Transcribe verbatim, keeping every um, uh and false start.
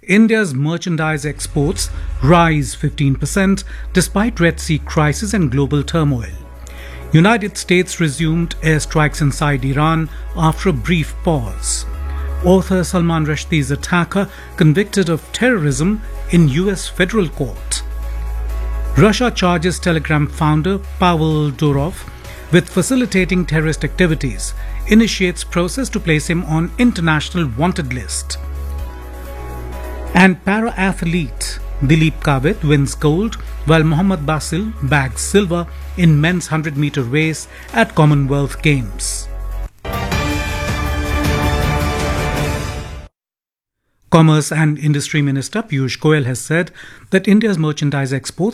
India's merchandise exports rise fifteen percent despite Red Sea crisis and global turmoil. United States resumed airstrikes inside Iran after a brief pause. Author Salman Rushdie's attacker convicted of terrorism in U S federal court. Russia charges Telegram founder Pavel Durov with facilitating terrorist activities, initiates process to place him on international wanted list. And para-athlete Dilip Kavit wins gold while Mohammad Basil bags silver in men's one hundred meter race at Commonwealth Games. Commerce and Industry Minister Piyush Goyal has said that India's merchandise exports